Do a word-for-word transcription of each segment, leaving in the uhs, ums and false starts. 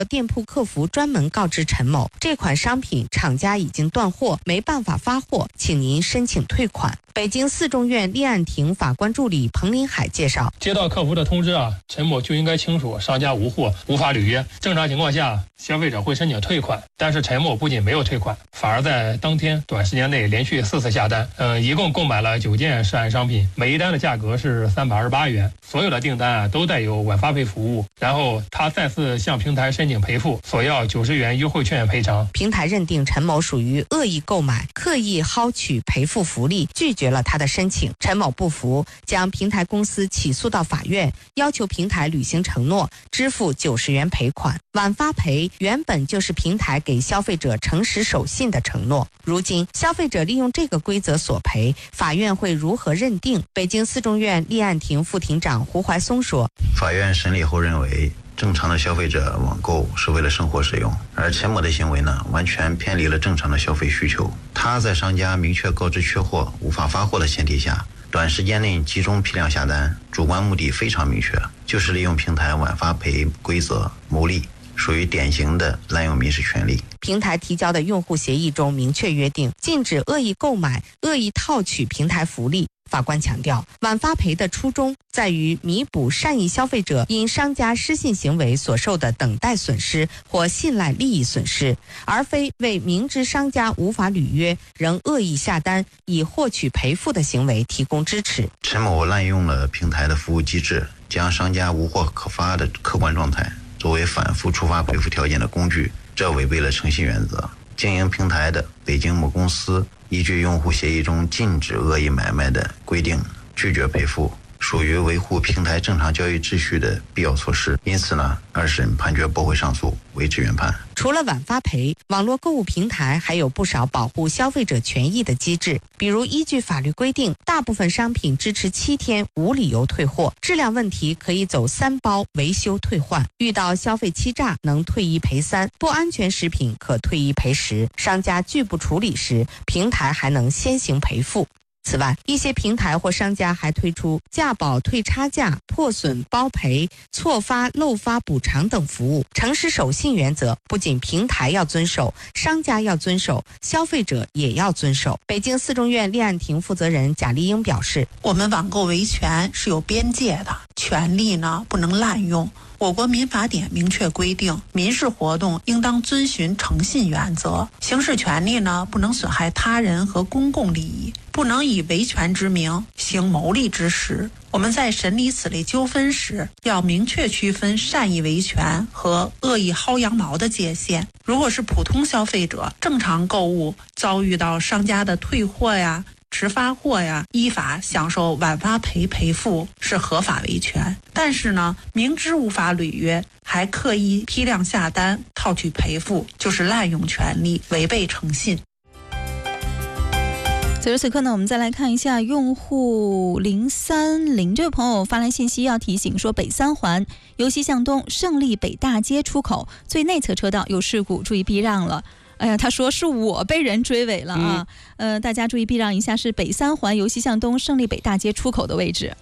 店铺客服专门告知陈某，这款商品厂家已经断货，没办法发货，请您申请退款。北京四中院立案庭法官助理彭林海介绍， 接到客服的通知啊，陈某就应该清楚商家无货，无法履约。正常情况下，消费者会申请退款，但是陈某不仅没有退款，反而在当天短时间内连续四次下单，嗯，一共购买了九件涉案商品，每一单的价格是三百二十八元，所有的订单啊都带有晚发赔服务。然后他再次向平台申请赔付，索要九十元优惠券赔偿。 平台认定陈某属于恶意购买，刻意薅取赔付福利，拒绝了他的申请。陈某不服，将平台公司起诉到法院，要求平台履行承诺，支付九十元赔款。晚发赔原本就是平台给消费者诚实守信的承诺，如今消费者利用这个规则索赔，法院会如何认定？北京四中院立案庭副庭长胡怀松说， 法院审理后认为，正常的消费者网购是为了生活使用，而陈某的行为呢，完全偏离了正常的消费需求。他在商家明确告知缺货、无法发货的前提下，短时间内集中批量下单，主观目的非常明确，就是利用平台晚发赔规则牟利，属于典型的滥用民事权利。 平台提交的用户协议中明确约定，禁止恶意购买、恶意套取平台福利。法官强调，晚发赔的初衷在于弥补善意消费者因商家失信行为所受的等待损失或信赖利益损失，而非为明知商家无法履约仍恶意下单以获取赔付的行为提供支持。 陈某滥用了平台的服务机制，将商家无货可发的客观状态作为反复触发赔付条件的工具，这违背了诚信原则。经营平台的北京某公司依据用户协议中禁止恶意买卖的规定拒绝赔付，属于维护平台正常交易秩序的必要措施。因此呢，二审判决驳回上诉，维持原判。 除了晚发赔，网络购物平台还有不少保护消费者权益的机制，比如依据法律规定，大部分商品支持七天无理由退货，质量问题可以走三包维修退换，遇到消费欺诈能退一赔三，不安全食品可退一赔十，商家拒不处理时，平台还能先行赔付。此外，一些平台或商家还推出价保退差价、破损包赔、错发漏发补偿等服务。诚实守信原则不仅平台要遵守，商家要遵守，消费者也要遵守。北京四中院立案庭负责人贾丽英表示， 我们网购维权是有边界的，权利呢不能滥用。我国民法典明确规定，民事活动应当遵循诚信原则，行使权利呢不能损害他人和公共利益，不能以维权之名行牟利之实。我们在审理此类纠纷时，要明确区分善意维权和恶意薅羊毛的界限。如果是普通消费者正常购物，遭遇到商家的退货呀、迟发货呀，依法享受晚发赔赔付是合法维权。但是呢，明知无法履约，还刻意批量下单套取赔付，就是滥用权利，违背诚信。 此时此刻呢，我们再来看一下用户零三零这位朋友发来信息，要提醒说，北三环由西向东胜利北大街出口最内侧车道有事故，注意避让了。哎呀，他说是我被人追尾了啊！嗯、呃，大家注意避让一下，是北三环由西向东胜利北大街出口的位置。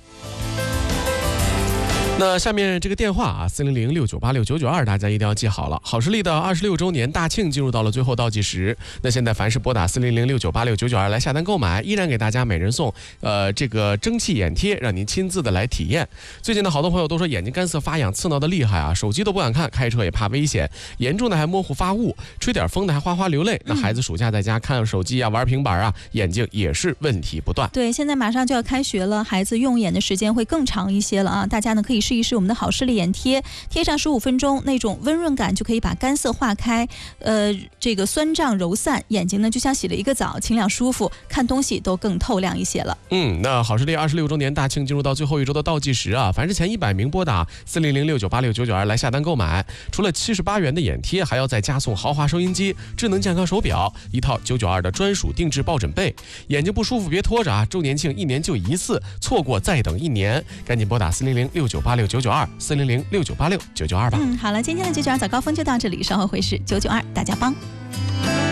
那下面这个电话啊，四零零六九八六九九二，大家一定要记好了。好视力的二十六周年大庆进入到了最后倒计时。那现在凡是拨打四零零六九八六九九二来下单购买，依然给大家每人送呃这个蒸汽眼贴，让您亲自的来体验。最近的好多朋友都说眼睛干涩发痒，刺挠的厉害啊，手机都不敢看，开车也怕危险，严重的还模糊发雾，吹点风的还哗哗流泪。那孩子暑假在家看手机啊，玩平板啊，眼睛也是问题不断。 对，现在马上就要开学了，孩子用眼的时间会更长一些了啊！大家呢可以试一试我们的好视力眼贴，贴上十五分钟，那种温润感就可以把干涩化开，呃，这个酸胀揉散，眼睛呢就像洗了一个澡，清凉舒服，看东西都更透亮一些了。 嗯，那好视力二十六周年大庆进入到最后一周的倒计时啊，凡是前一百名拨打四零零六九八六九九二来下单购买，除了七十八元的眼贴，还要再加送豪华收音机、智能健康手表、一套九九二的专属定制抱枕被。眼睛不舒服别拖着啊，周年庆一年就一次，错过再等一年，赶紧拨打四零零六九八六九九二四零零六九八六九九二吧。 嗯，好了，今天的九九二早高峰就到这里，稍后会是九九二大家帮。